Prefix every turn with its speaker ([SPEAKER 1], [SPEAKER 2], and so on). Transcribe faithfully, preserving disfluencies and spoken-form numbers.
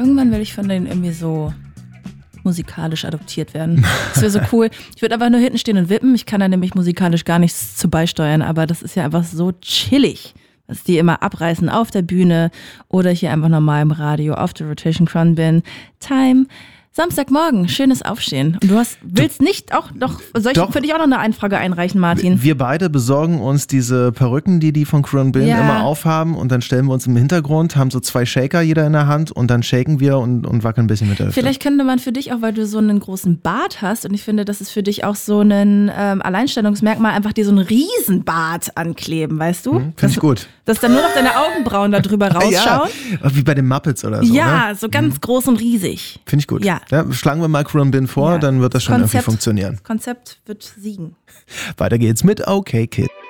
[SPEAKER 1] Irgendwann will ich von denen irgendwie so musikalisch adoptiert werden. Das wäre so cool. Ich würde einfach nur hinten stehen und wippen. Ich kann da nämlich musikalisch gar nichts zu beisteuern, aber das ist ja einfach so chillig, dass die immer abreißen auf der Bühne oder hier einfach normal im Radio auf der Rotation Crown bin. Time. Samstagmorgen, schönes Aufstehen. Und du hast, willst nicht auch noch, soll ich
[SPEAKER 2] Doch.
[SPEAKER 1] für dich auch noch eine Einfrage einreichen, Martin?
[SPEAKER 2] Wir beide besorgen uns diese Perücken, die die von Crown Bin
[SPEAKER 1] Ja.
[SPEAKER 2] immer aufhaben und dann stellen wir uns im Hintergrund, haben so zwei Shaker jeder in der Hand und dann shaken wir und, und wackeln ein bisschen mit der Hüfte.
[SPEAKER 1] Vielleicht könnte man für dich auch, weil du so einen großen Bart hast und ich finde, das ist für dich auch so ein ähm, Alleinstellungsmerkmal, einfach dir so einen Riesenbart ankleben, weißt du?
[SPEAKER 2] Hm, Finde ich gut.
[SPEAKER 1] Dass dann nur noch deine Augenbrauen da drüber rausschauen.
[SPEAKER 2] Ja, wie bei den Muppets oder so.
[SPEAKER 1] Ja,
[SPEAKER 2] ne?
[SPEAKER 1] so ganz groß und riesig.
[SPEAKER 2] Finde ich gut.
[SPEAKER 1] Ja.
[SPEAKER 2] Ja, schlagen wir mal Crown Bin vor,
[SPEAKER 1] Ja.
[SPEAKER 2] dann wird das schon
[SPEAKER 1] Konzept,
[SPEAKER 2] irgendwie funktionieren.
[SPEAKER 1] Das Konzept wird siegen.
[SPEAKER 2] Weiter geht's mit Okay Kid.